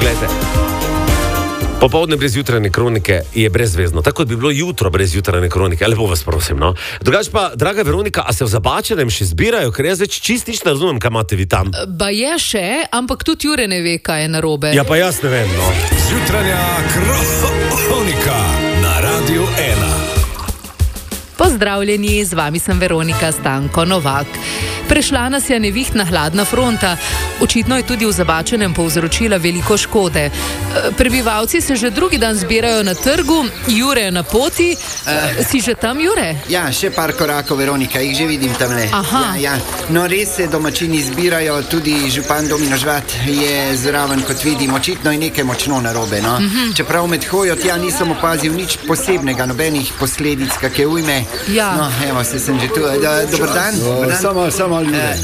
Poglejte. Popoldne brez jutranje kronike je brezvezno. Tako bi bilo jutro brez jutranje kronike. Lepo vas prosim, no. Drugač pa, draga Veronika, a se v Zabačenem še zbirajo? Ker jaz več čist nič ne razumem, kaj imate vi tam. Ba je še, ampak tudi Jure ne ve, kaj je narobe. Ja, pa jaz ne vem, no. Jutranja kronika na Radiu 1. Pozdravljeni, z vami sem Veronika Stanko Novak. Prešla nas je nevihtna hladna fronta. Očitno je tudi v Zabačenem povzročila veliko škode. Prebivalci se že drugi dan zbirajo na trgu, Jure je na poti. Si že tam, Jure? Ja, še par korakov, Veronika, jih že vidim tamle. Aha. Ja. No, res se domačini zbirajo, tudi župan Domino Žvat je zraven, kot vidim. Očitno je nekaj močno narobe, no. Čeprav med hojo tja nisem opazil nič posebnega, nobenih posledic, kakšne ujme. Ja. No, evo, se sem že tu. Dober dan. Samo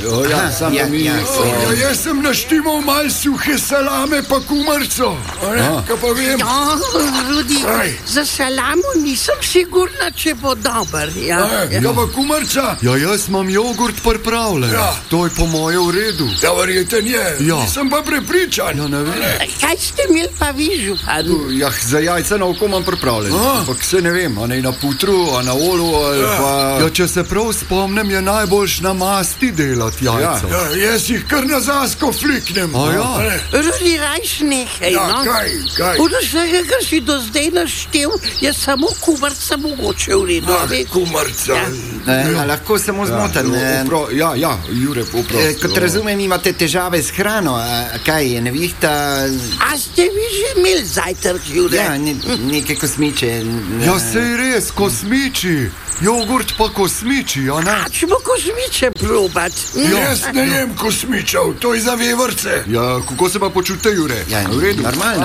jaz sem naštimal mal suhe salame pa kumarco. Kaj pa vem? Rudi, za salamo nisem sigurna, če bo dober. Kaj pa kumarca? Ja, jaz imam jogurt pripravljen. Ja. To je po moje v redu. Ja, verjeten je. Ja. Nisem pa prepričan. Ja, ne vem. Kaj ste imeli pa vi, župan? Ja, za jajca na oko imam pripravljen. Ampak se ne vem, a ne na putru, a na olu, ali pa... Ja, če se prav spomnim, je najboljš na masti delati jajca. Ja, jaz jih kar na zasko fliknem. A ja. Rudi, rajš nekaj, Ja, no? kaj? Od vsega, kar si do zdaj naštel, je samo kumarca mogoče v redu. Kumarca. A lahko samo zmoten. Ja, Jure, poprosti. Kot razumem, imate težave s hrano. Kaj je, nevihta? A ste vi že imeli zajtrk, Jure? Ja, neke kosmiče. Ja, sej res, kosmiči. Jogurt pa kosmiči, a ne? A če bo kosmiče probat? Jaz ne jem kosmičev, to je za vevrce. Ja, kako se pa počute, Jure? Ja, v redu. normalno.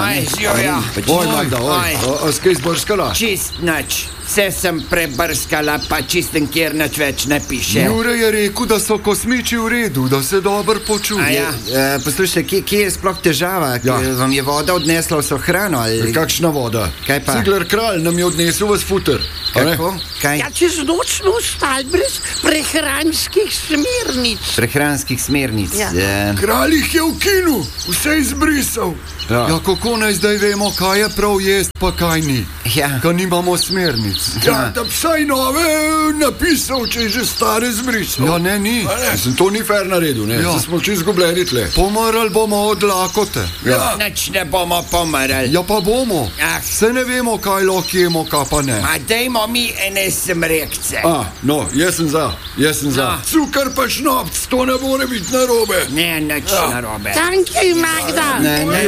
Oj, Magda, a skaj zbrskala? Čist nič. Vse sem prebrskala, pa čisten kjer nič več ne piše. Jure je rekel, da so kosmiči v redu, da se dobro počuje. Poslušajte, kje je sploh težava? Ja. Vam je voda odnesla vso hrano? Ali... Kakšna voda? Kaj pa? Cigler kralj nam je odnesel vas futer. Kako? Kaj? Ja, čez noč smo ostali brez prehranskih smernic. Prehranskih smernic. Ja. Kralj jih je v kinu, vse izbrisal. Ja, kako naj zdaj vemo, kaj je prav jest, pa kaj ni? Ja. Ka nimamo smernic. Ja, da vsaj nove napisal, če je že stare zbrisal. Ja, ne, ni. Mislim, to ni fair naredil, ne? Ja. Smo čisto izgubljeni tle. Pomrli bomo od lakote. Nič ne bomo pomrli. Ja, pa bomo. Ah. Se ne vemo, kaj lahko jemo, kaj pa ne. Ma dajmo mi ene smrekce. No, jaz sem za. Cukar pa šnopc, to ne more biti narobe. Ne, nič narobe. Tanki, Magda.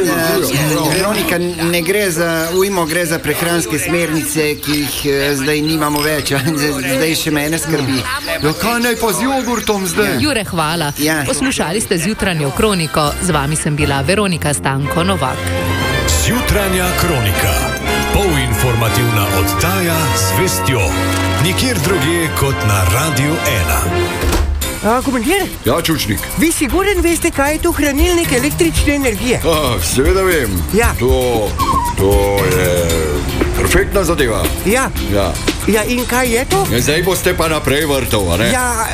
Veronika, ne gre za ujmo, gre za prehranske smernice, ki jih zdaj nimamo več. Zdaj še mene skrbi. Ja, kaj naj pa z jogurtom zdaj? Jure, hvala. Ja. Poslušali ste zjutranjo kroniko. Z vami sem bila Veronika Stanko Novak. Jutranja kronika. Polinformativna oddaja z vestjo. Nikjer drugje kot na Radiu 1. Komandir, Ja, čučnik. vi siguren veste, kaj je to hranilnik električne energije? Seveda vem. Ja. To je perfektna zadeva. Ja. Ja, in kaj je to? Zdaj boste pa naprej vrtov, a ne?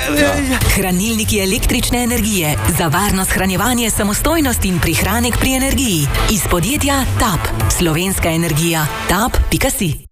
Hranilniki električne energije za varno shranjevanje, samostojnost in prihranek pri energiji. Iz podjetja TAP. Slovenska energija. TAP.si